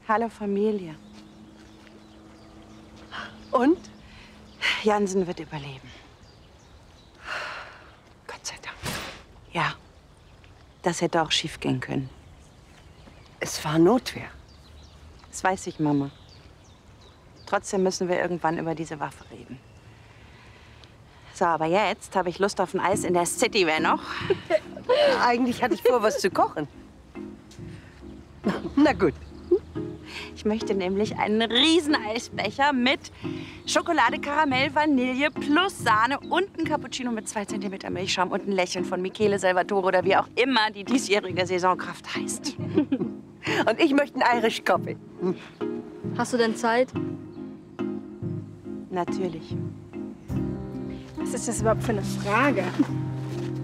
Hallo Familie. Und? Jansen wird überleben. Gott sei Dank. Ja, das hätte auch schief gehen können. Es war Notwehr. Das weiß ich, Mama. Trotzdem müssen wir irgendwann über diese Waffe reden. So, aber jetzt habe ich Lust auf ein Eis in der City, wer noch? Eigentlich hatte ich vor, was zu kochen. Na gut. Ich möchte nämlich einen riesen Eisbecher mit Schokolade, Karamell, Vanille plus Sahne und ein Cappuccino mit 2 cm Milchschaum und ein Lächeln von Michele Salvatore oder wie auch immer die diesjährige Saisonkraft heißt. Und ich möchte einen Irish Coffee. Hast du denn Zeit? Natürlich. Was ist das überhaupt für eine Frage?